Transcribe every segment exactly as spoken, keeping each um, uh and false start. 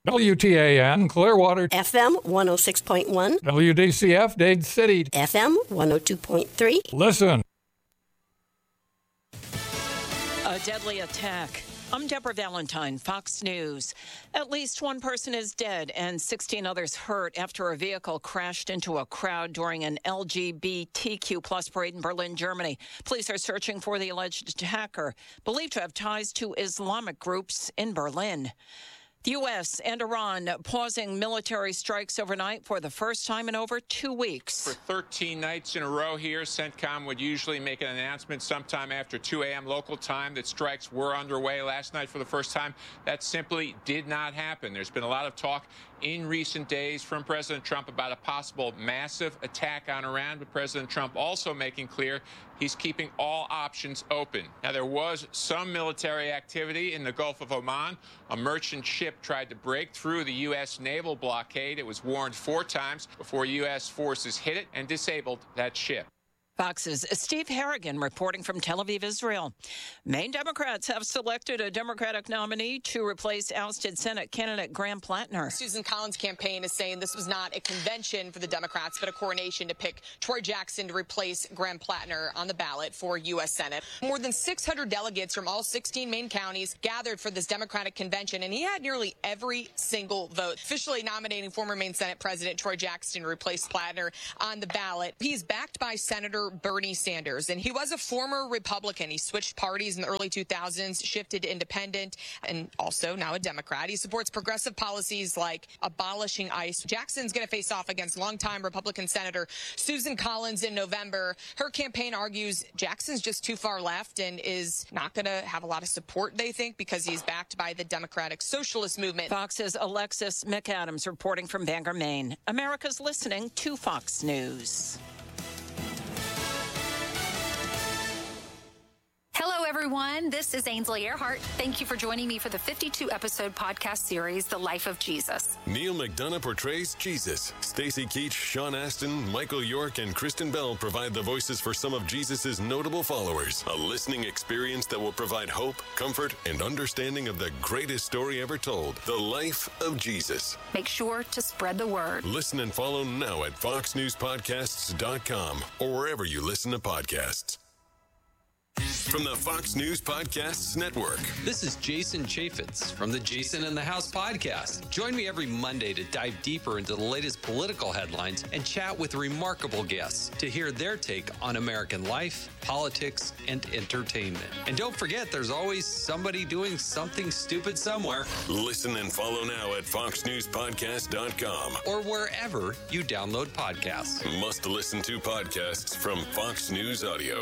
W T A N, Clearwater. F M one oh six point one. W D C F, Dade City. F M one oh two point three. Listen. A deadly attack. I'm Deborah Valentine, Fox News. At least one person is dead and sixteen others hurt after a vehicle crashed into a crowd during an L G B T Q plus parade in Berlin, Germany. Police are searching for the alleged attacker, believed to have ties to Islamic groups in Berlin. The U S and Iran pausing military strikes overnight for the first time in over two weeks. For thirteen nights in a row here, CENTCOM would usually make an announcement sometime after two a.m. local time that strikes were underway last night for the first time. That simply did not happen. There's been a lot of talk in recent days from President Trump about a possible massive attack on Iran, but President Trump also making clear he's keeping all options open. Now, there was some military activity in the Gulf of Oman. A merchant ship tried to break through the U S naval blockade. It was warned four times before U S forces hit it and disabled that ship. Fox's Steve Harrigan reporting from Tel Aviv, Israel. Maine Democrats have selected a Democratic nominee to replace ousted Senate candidate Graham Plattner. Susan Collins' campaign is saying this was not a convention for the Democrats, but a coronation to pick Troy Jackson to replace Graham Plattner on the ballot for U S Senate. More than six hundred delegates from all sixteen Maine counties gathered for this Democratic convention, and he had nearly every single vote, officially nominating former Maine Senate President Troy Jackson to replace Plattner on the ballot. He's backed by Senator Bernie Sanders, and he was a former Republican. He switched parties in the early two thousands, shifted to independent, and also now a Democrat. He supports progressive policies like abolishing ICE. Jackson's going to face off against longtime Republican Senator Susan Collins in November. Her campaign argues Jackson's just too far left and is not going to have a lot of support, they think, because he's backed by the Democratic Socialist Movement. Fox's Alexis McAdams reporting from Bangor, Maine. America's listening to Fox News. Hello, everyone. This is Ainsley Earhart. Thank you for joining me for the fifty-two episode podcast series, The Life of Jesus. Neil McDonough portrays Jesus. Stacy Keach, Sean Astin, Michael York, and Kristen Bell provide the voices for some of Jesus's notable followers. A listening experience that will provide hope, comfort, and understanding of the greatest story ever told, The Life of Jesus. Make sure to spread the word. Listen and follow now at fox news podcasts dot com or wherever you listen to podcasts. From the Fox News Podcasts Network. This is Jason Chaffetz from the Jason in the House podcast. Join me every Monday to dive deeper into the latest political headlines and chat with remarkable guests to hear their take on American life, politics, and entertainment. And don't forget, there's always somebody doing something stupid somewhere. Listen and follow now at fox news podcast dot com or wherever you download podcasts. Must listen to podcasts from Fox News Audio.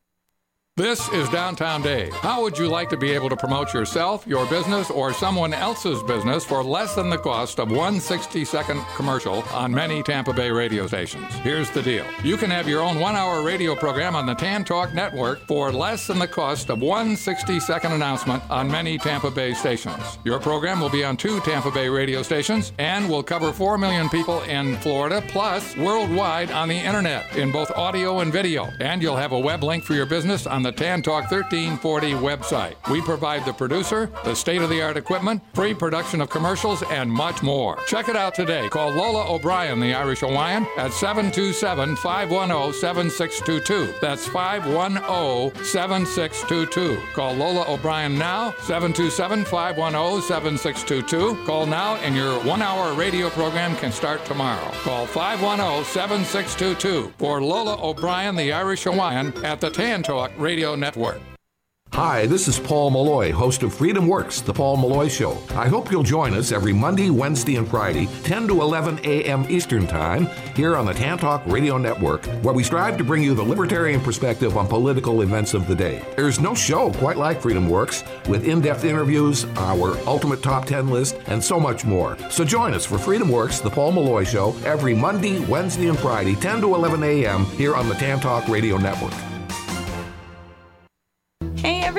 This is Downtown Dave. How would you like to be able to promote yourself, your business, or someone else's business for less than the cost of one sixty-second commercial on many Tampa Bay radio stations? Here's the deal. You can have your own one-hour radio program on the Tan Talk Network for less than the cost of one sixty-second announcement on many Tampa Bay stations. Your program will be on two Tampa Bay radio stations and will cover four million people in Florida, plus worldwide on the internet in both audio and video. And you'll have a web link for your business on the Tan Talk thirteen forty website. We provide the producer, the state-of-the-art equipment, pre-production of commercials, and much more. Check it out today. Call Lola O'Brien, the Irish Hawaiian, at seven two seven, five one zero, seven six two two. That's five one zero, seven six two two. Call Lola O'Brien now, seven two seven, five one zero, seven six two two. Call now and your one-hour radio program can start tomorrow. Call five one zero, seven six two two for Lola O'Brien, the Irish Hawaiian, at the Tan Talk Radio Network. Hi, this is Paul Malloy, host of Freedom Works, The Paul Malloy Show. I hope you'll join us every Monday, Wednesday, and Friday, ten to eleven a.m. Eastern Time, here on the Tan Talk Radio Network, where we strive to bring you the libertarian perspective on political events of the day. There's no show quite like Freedom Works, with in-depth interviews, our ultimate top ten list, and so much more. So join us for Freedom Works, The Paul Malloy Show, every Monday, Wednesday, and Friday, ten to eleven a.m. here on the Tan Talk Radio Network. Hey everyone,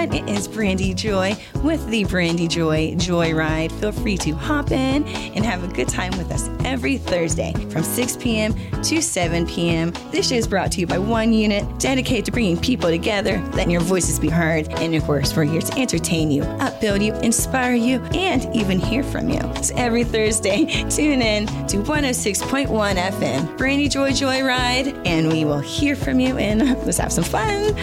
everyone. It is Brandy Joy with the Brandy Joy Joyride. Feel free to hop in and have a good time with us every Thursday from six p.m. to seven p.m. This show is brought to you by One Unit, dedicated to bringing people together, letting your voices be heard. And of course, we're here to entertain you, upbuild you, inspire you, and even hear from you. So every Thursday, tune in to one oh six point one F M, Brandy Joy Joyride, and we will hear from you and let's have some fun.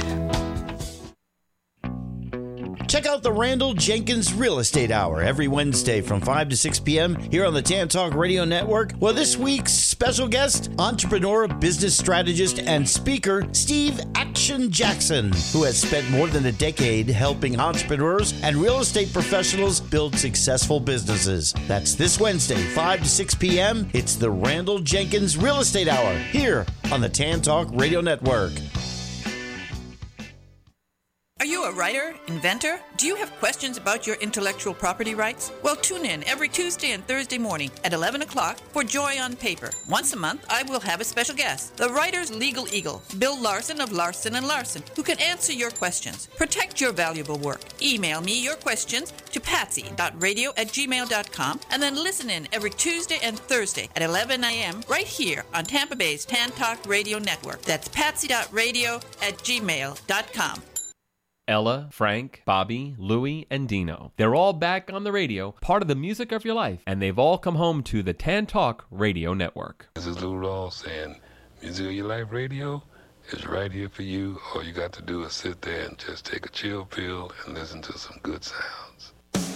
Check out the Randall Jenkins Real Estate Hour every Wednesday from five to six p.m. here on the Tan Talk Radio Network. Well, this week's special guest, entrepreneur, business strategist, and speaker, Steve Action Jackson, who has spent more than a decade helping entrepreneurs and real estate professionals build successful businesses. That's this Wednesday, five to six p.m. It's the Randall Jenkins Real Estate Hour here on the Tan Talk Radio Network. Are you a writer, inventor? Do you have questions about your intellectual property rights? Well, tune in every Tuesday and Thursday morning at eleven o'clock for Joy on Paper. Once a month, I will have a special guest, the writer's legal eagle, Bill Larson of Larson and Larson, who can answer your questions. Protect your valuable work. Email me your questions to patsy dot radio at gmail dot com and then listen in every Tuesday and Thursday at eleven a.m. right here on Tampa Bay's Tan Talk Radio Network. That's patsy dot radio at gmail dot com. Ella, Frank, Bobby, Louie, and Dino. They're all back on the radio, part of the music of your life, and they've all come home to the Tan Talk Radio Network. This is Lou Rawls saying, Music of Your Life Radio is right here for you. All you got to do is sit there and just take a chill pill and listen to some good sounds.